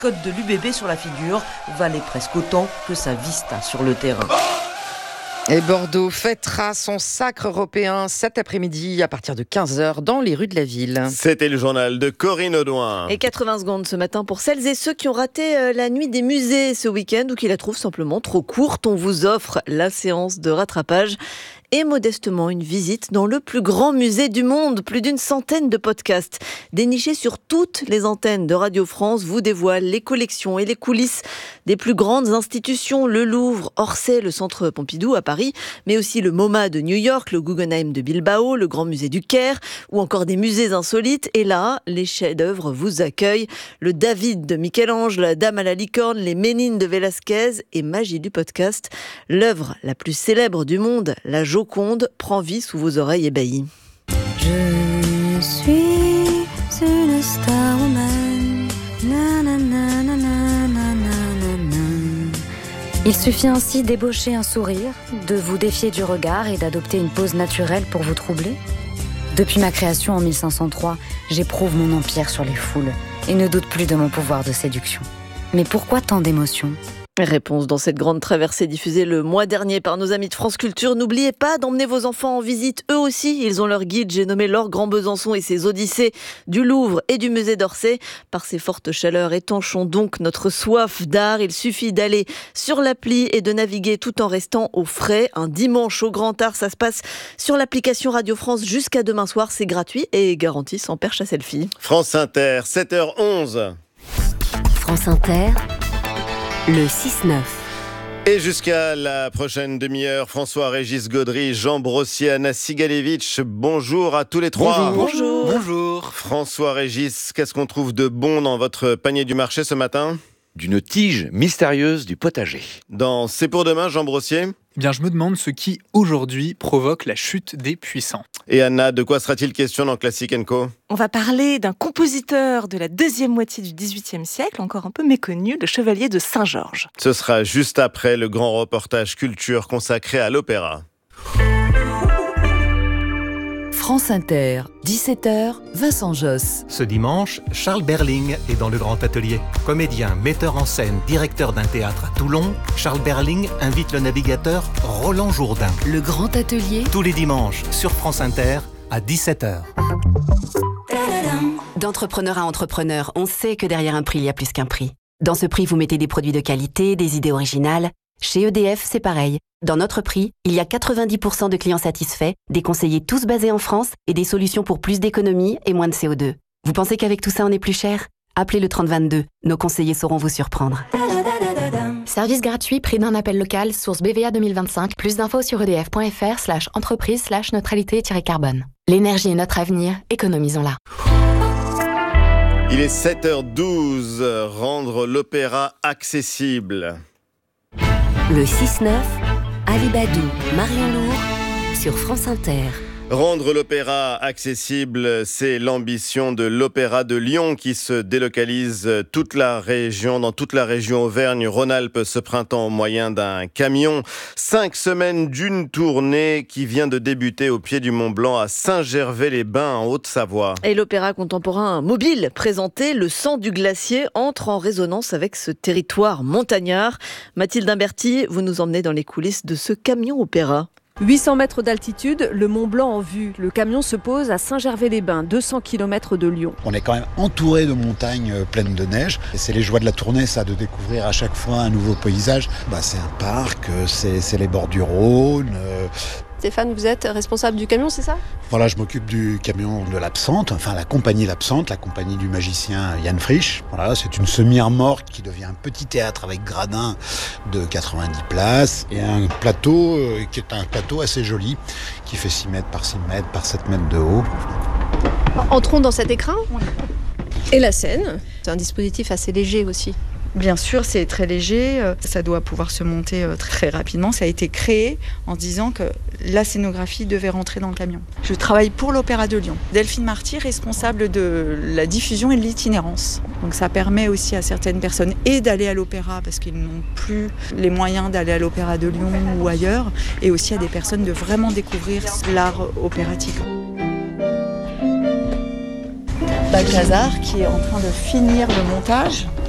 Code de l'UBB sur la figure valait presque autant que sa vista sur le terrain. Et Bordeaux fêtera son sacre européen cet après-midi à partir de 15h dans les rues de la ville. C'était le journal de Corinne Audouin. Et 80 secondes ce matin pour celles et ceux qui ont raté la nuit des musées ce week-end ou qui la trouvent simplement trop courte. On vous offre la séance de rattrapage et modestement une visite dans le plus grand musée du monde. Plus d'une centaine de podcasts dénichés sur toutes les antennes de Radio France vous dévoilent les collections et les coulisses des plus grandes institutions. Le Louvre, Orsay, le Centre Pompidou à Paris, mais aussi le MoMA de New York, le Guggenheim de Bilbao, le Grand Musée du Caire ou encore des musées insolites. Et là, les chefs-d'œuvre vous accueillent. Le David de Michel-Ange, la Dame à la licorne, les Ménines de Velázquez et magie du podcast. L'œuvre la plus célèbre du monde, la Joconde, prend vie sous vos oreilles ébahies. Je suis une star woman. Na, na, na, na, na, na, na, na. Il suffit ainsi d'ébaucher un sourire, de vous défier du regard et d'adopter une pose naturelle pour vous troubler. Depuis ma création en 1503, j'éprouve mon empire sur les foules et ne doute plus de mon pouvoir de séduction. Mais pourquoi tant d'émotions ? Réponse dans cette grande traversée diffusée le mois dernier par nos amis de France Culture. N'oubliez pas d'emmener vos enfants en visite. Eux aussi, ils ont leur guide. J'ai nommé Laure Grand Besançon et ses odyssées du Louvre et du musée d'Orsay. Par ces fortes chaleurs, étanchons donc notre soif d'art. Il suffit d'aller sur l'appli et de naviguer tout en restant au frais. Un dimanche au Grand Art, ça se passe sur l'application Radio France jusqu'à demain soir. C'est gratuit et garanti sans perche à selfie. France Inter, 7h11. France Inter, le 6-9. Et jusqu'à la prochaine demi-heure, François-Régis Gaudry, Jean Brossier, Anna Sigalevitch, bonjour à tous les trois. Bonjour. François-Régis, qu'est-ce qu'on trouve de bon dans votre panier du marché ce matin ? D'une tige mystérieuse du potager. Dans C'est pour demain, Jean Brossier ? Eh bien, je me demande ce qui, aujourd'hui, provoque la chute des puissants. Et Anna, de quoi sera-t-il question dans Classic & Co ? On va parler d'un compositeur de la deuxième moitié du XVIIIe siècle, encore un peu méconnu, le Chevalier de Saint-Georges. Ce sera juste après le grand reportage culture consacré à l'opéra. France Inter, 17h, Vincent Josse. Ce dimanche, Charles Berling est dans le Grand Atelier. Comédien, metteur en scène, directeur d'un théâtre à Toulon, Charles Berling invite le navigateur Roland Jourdain. Le Grand Atelier, tous les dimanches sur France Inter à 17h. D'entrepreneur à entrepreneur, on sait que derrière un prix, il y a plus qu'un prix. Dans ce prix, vous mettez des produits de qualité, des idées originales. Chez EDF, c'est pareil. Dans notre prix, il y a 90% de clients satisfaits, des conseillers tous basés en France et des solutions pour plus d'économie et moins de CO2. Vous pensez qu'avec tout ça, on est plus cher ? Appelez le 3022. Nos conseillers sauront vous surprendre. Service gratuit, prix d'un appel local, source BVA 2025. Plus d'infos sur edf.fr/entreprise/neutralité-carbone. L'énergie est notre avenir, économisons-la. Il est 7h12, rendre l'opéra accessible. Le 6-9, Ali Badou, Marion Lourd, sur France Inter. Rendre l'opéra accessible, c'est l'ambition de l'Opéra de Lyon qui se délocalise dans toute la région Auvergne-Rhône-Alpes ce printemps au moyen d'un camion. 5 semaines d'une tournée qui vient de débuter au pied du Mont-Blanc à Saint-Gervais-les-Bains en Haute-Savoie. Et l'opéra contemporain mobile présenté, Le sang du glacier, entre en résonance avec ce territoire montagnard. Mathilde Imberti, vous nous emmenez dans les coulisses de ce camion opéra. 800 mètres d'altitude, le Mont Blanc en vue. Le camion se pose à Saint-Gervais-les-Bains, 200 km de Lyon. On est quand même entouré de montagnes pleines de neige. Et c'est les joies de la tournée, ça, de découvrir à chaque fois un nouveau paysage. C'est un parc, c'est les bords du Rhône. Stéphane, vous êtes responsable du camion, c'est ça ? Voilà, je m'occupe du camion de l'Absente, enfin la compagnie L'Absente, la compagnie du magicien Yann Frisch. Voilà, c'est une semi-remorque qui devient un petit théâtre avec gradin de 90 places et un plateau qui est un plateau assez joli, qui fait 6 mètres par 6 mètres par 7 mètres de haut. Entrons dans cet écrin. Et la scène, c'est un dispositif assez léger aussi. Bien sûr, c'est très léger, ça doit pouvoir se monter très rapidement. Ça a été créé en disant que la scénographie devait rentrer dans le camion. Je travaille pour l'Opéra de Lyon. Delphine Marty, responsable de la diffusion et de l'itinérance. Donc ça permet aussi à certaines personnes d'aller à l'opéra parce qu'ils n'ont plus les moyens d'aller à l'Opéra de Lyon ou ailleurs, et aussi à des personnes de vraiment découvrir l'art opératique. Balthazar qui est en train de finir le montage.